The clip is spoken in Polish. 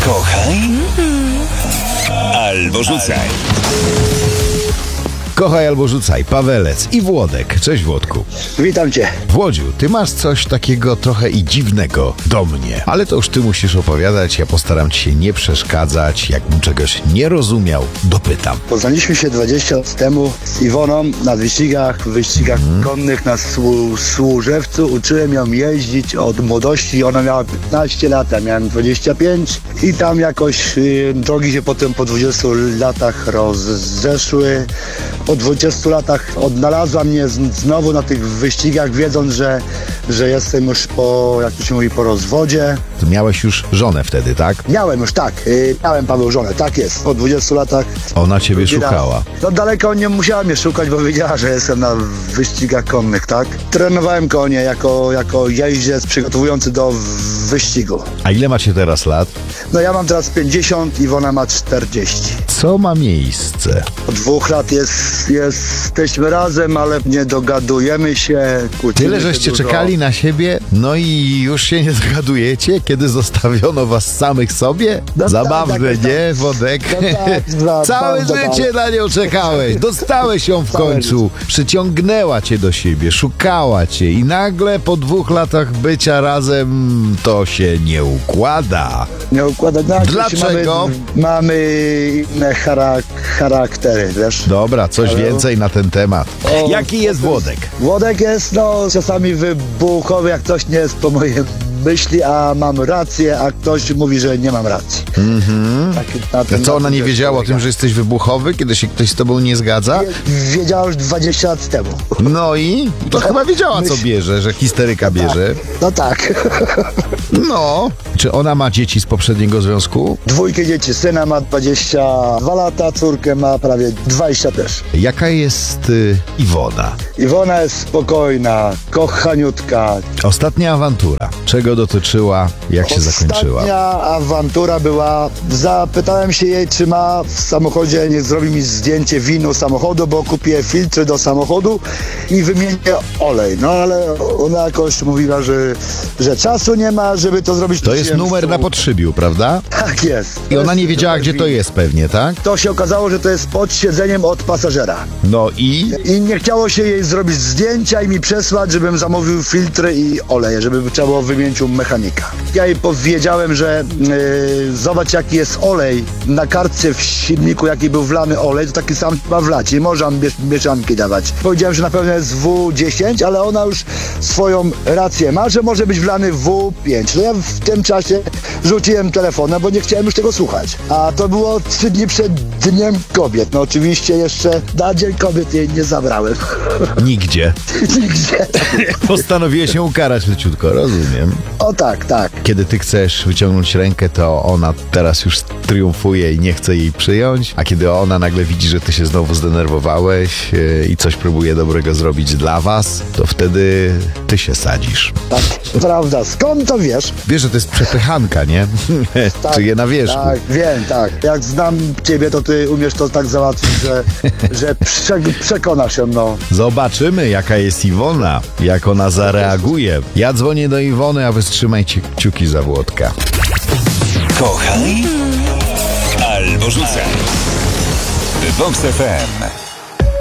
Kochaj albo rzucaj. Kochaj albo rzucaj, Pawelec i Włodek. Cześć Włodku. Witam cię. Włodziu, ty masz coś takiego trochę i dziwnego do mnie, ale to już ty musisz opowiadać, ja postaram ci się nie przeszkadzać, jakbym czegoś nie rozumiał, dopytam. Poznaliśmy się 20 lat temu z Iwoną na wyścigach konnych na Służewcu. Uczyłem ją jeździć od młodości, ona miała 15 lat, ja miałem 25 i tam jakoś drogi się potem po 20 latach rozeszły. Po 20 latach odnalazła mnie znowu na tych wyścigach, wiedząc, że jestem już jak to się mówi, po rozwodzie. Ty miałeś już żonę wtedy, tak? Miałem już, tak. Miałem, Paweł, żonę, tak jest. Po 20 latach. Ona ciebie szukała. No daleko nie musiała mnie szukać, bo wiedziała, że jestem na wyścigach konnych, tak? Trenowałem konie jako jeździec przygotowujący do wyścigu. A ile macie teraz lat? No ja mam teraz 50, Iwona ma 40. Co ma miejsce? Od 2 lat jesteśmy razem, ale nie dogadujemy się. Tyle, żeście czekali na siebie, no i już się nie dogadujecie, kiedy zostawiono was samych sobie? No Zabawne, tak. nie, Wodek? No tak, Całe zabawne. życie na nią czekałeś, dostałeś ją w końcu, przyciągnęła cię do siebie, szukała cię i nagle po 2 latach bycia razem to się nie układa. Nie układa. No, Dlaczego? Mamy inne charaktery, wiesz? Dobra, coś więcej na ten temat. O, Jaki jest Włodek? Włodek jest, czasami wybuchowy, jak ktoś nie jest po mojej myśli, a mam rację, a ktoś mówi, że nie mam racji. Co, ona nie wiedziała o tym, że jesteś wybuchowy, kiedy się ktoś z tobą nie zgadza? Wiedziała już 20 lat temu. No i? To chyba wiedziała, co bierze, że histeryka bierze. No tak. No. Czy ona ma dzieci z poprzedniego związku? 2 dzieci. Syna ma 22 lata, córkę ma prawie 20 też. Jaka jest Iwona? Iwona jest spokojna, kochaniutka. Ostatnia awantura. Czego dotyczyła? Jak się zakończyła? Ostatnia awantura była, zapytałem się jej, czy ma w samochodzie, niech zrobi mi zdjęcie winu samochodu, bo kupię filtry do samochodu i wymienię olej. No ale ona jakoś mówiła, że czasu nie ma, żeby to zrobić. To jest numer na podszybiu, prawda? Tak jest. I ona nie wiedziała, gdzie to jest pewnie, tak? To się okazało, że to jest pod siedzeniem od pasażera. No i? I nie chciało się jej zrobić zdjęcia i mi przesłać, żebym zamówił filtry i oleje, żeby trzeba było wymienić u mechanika. Ja jej powiedziałem, że zobacz, jaki jest olej na kartce w silniku, jaki był wlany olej, to taki sam ma wlać. Nie można mieszanki dawać. Powiedziałem, że na pewno jest W10, ale ona już swoją rację ma, że może być wlany W5. No ja w tym czasie rzuciłem telefonem, bo nie chciałem już tego słuchać. A to było 3 dni przed Dniem Kobiet. No oczywiście jeszcze na Dzień Kobiet jej nie zabrałem. Nigdzie. Nigdzie. Postanowiłeś się ukarać leciutko, rozumiem. O tak, tak. Kiedy ty chcesz wyciągnąć rękę, to ona teraz już triumfuje i nie chce jej przyjąć, a kiedy ona nagle widzi, że ty się znowu zdenerwowałeś i coś próbuje dobrego zrobić dla was, to wtedy ty się sadzisz. Tak, prawda. Skąd to wiesz? Wiesz, że to jest przepychanka, nie? Tak, Czyje na wierzchu. Tak, wiem, tak. Jak znam ciebie, to ty umiesz to tak załatwić, że przekonasz się, no. Zobaczymy, jaka jest Iwona, jak ona zareaguje. Ja dzwonię do Iwony, a wy trzymajcie kciuki za Włodka. Kochaj albo rzucaj. Vox FM.